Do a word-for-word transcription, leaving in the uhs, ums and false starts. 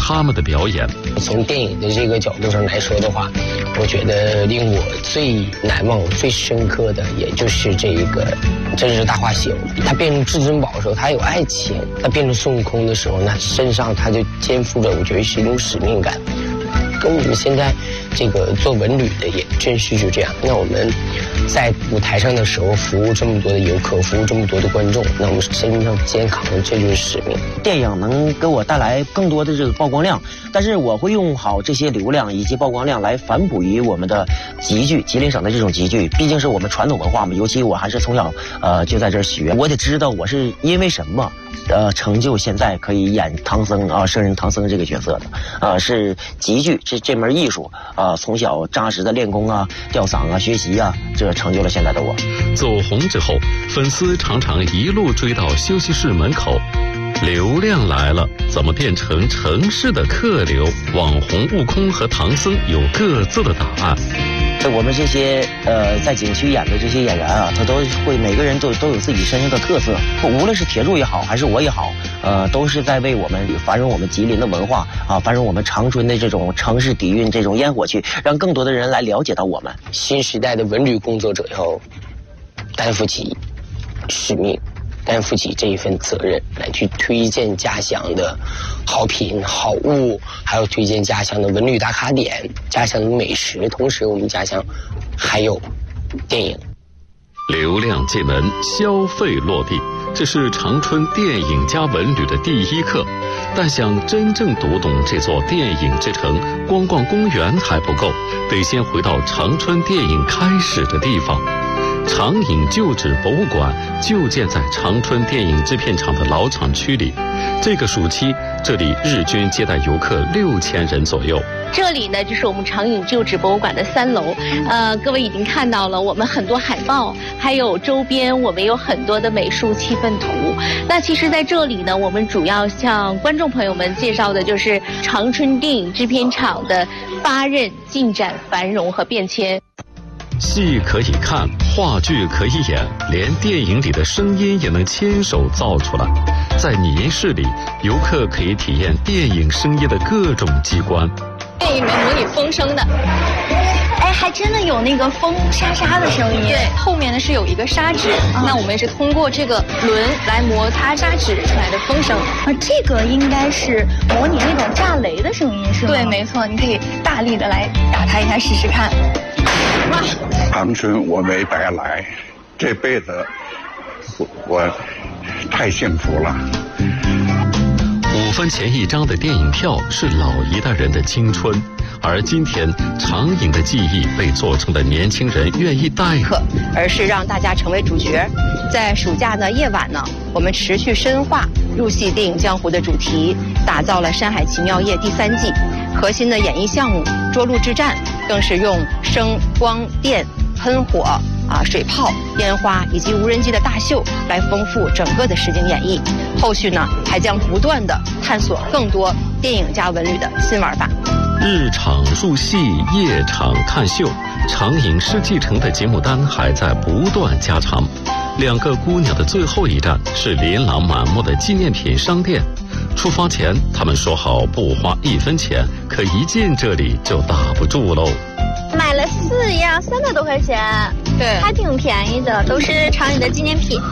他们的表演。 从电影的这个角度上来说的话，我觉得令我最难忘、最深刻的，也就是这个《真实大话西游》。他变成至尊宝的时候，他有爱情；他变成孙悟空的时候，那身上他就肩负着，我觉得是一种使命感。跟我们现在这个做文旅的也真是就这样。那我们在舞台上的时候，服务这么多的游客，服务这么多的观众，那我们身上肩扛的这就是使命。 电影能给我带来更多的这个曝光量，但是我会用好这些流量以及曝光量来反哺于我们的集剧，吉林省的这种集剧，毕竟是我们传统文化嘛。尤其我还是从小呃就在这儿学，我得知道我是因为什么。呃，成就现在可以演唐僧啊，圣人唐僧这个角色的，呃，是集剧这这门艺术啊、呃，从小扎实的练功啊、吊嗓啊、学习啊，这成就了现在的我。 走红之后，粉丝常常一路追到休息室门口。流量来了，怎么变成城市的客流？网红悟空和唐僧有各自的答案。 我们这些呃在景区演的这些演员啊，他都会每个人都都有自己身上的特色，无论是铁柱也好，还是我也好，呃，都是在为我们繁荣我们吉林的文化啊，繁荣我们长春的这种城市底蕴这种烟火气，让更多的人来了解到我们。 新时代的文旅工作者要担负起使命，担负起这一份责任，来去推荐家乡的好品好物，还有推荐家乡的文旅打卡点、家乡的美食。同时，我们家乡还有电影。 流量进门，消费落地，这是长春电影加文旅的第一课。但想真正读懂这座电影之城，光逛公园还不够，得先回到长春电影开始的地方。长影旧址博物馆就建在长春电影制片厂的老厂区里。这个暑期，这里日均接待游客六千人左右。 这里呢，就是我们长影旧址博物馆的三楼。呃，各位已经看到了，我们很多海报，还有周边，我们有很多的美术气氛图。那其实，在这里呢，我们主要向观众朋友们介绍的就是长春电影制片厂的八任进展、繁荣和变迁。 戏可以看，话剧可以演，连电影里的声音也能亲手造出来。在拟音室里，游客可以体验电影声音的各种机关。 电影里面模拟风声的， 哎，还真的有那个风沙沙的声音。 对，后面呢是有一个砂纸，嗯、那我们也是通过这个轮来摩擦砂纸出来的风声。 啊，这个应该是模拟那种炸雷的声音，是吗？ 对，没错，你可以大力的来打它一下试试看。哇！ 长春我没白来，这辈子我我太幸福了。 五分钱一张的电影票是老一代人的青春，而今天长影的记忆被做成了年轻人愿意带课，而是让大家成为主角。在暑假的夜晚呢，我们持续深化入戏电影江湖的主题，打造了《山海奇妙夜》第三季。核心的演绎项目涿鹿之战，更是用声、光、电、喷火啊、水炮、烟花以及无人机的大秀来丰富整个的实景演绎。后续呢，还将不断的探索更多电影加文旅的新玩法。 日场入戏，夜场看秀，长影视继承的节目单还在不断加长。两个姑娘的最后一站是琳琅满目的纪念品商店。出发前，他们说好不花一分钱，可一进这里就打不住喽。 买了四样，三百多块钱， 对， 还挺便宜的，都是长影的纪念品。